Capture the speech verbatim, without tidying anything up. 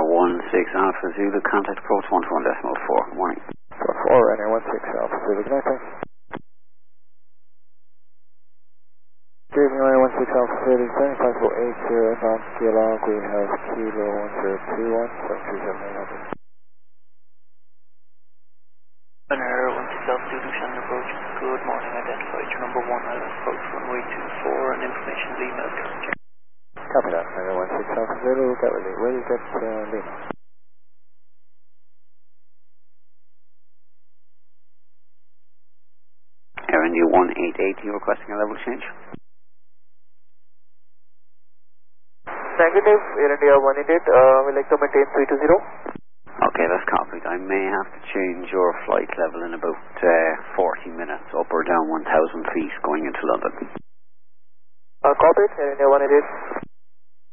one six Alpha Zulu, contact approach one four decimal four. Good morning. four four, Ryanair one six Alpha Zulu, good night, thanks. Good evening, Ryanair one six Alpha Zulu, descending flight level eight zero, advanced geolog, we have Kilo one zero two one, seven two seven eight hundred. Ryanair one six Alpha Zulu, Shannon approach, good morning, identified your number one, I'll approach runway two four, and information is emailed. Copy that, Ryanair one six Alpha Zulu, we'll get ready, we'll get uh, Lima. Air India one eight eight, you requesting a level change? Negative, Air India one eight eight, uh, we'd like to maintain three two zero. Okay, that's copied. I may have to change your flight level in about uh, forty minutes, up or down one thousand feet going into London. Uh, copy it, Air India one eight eight.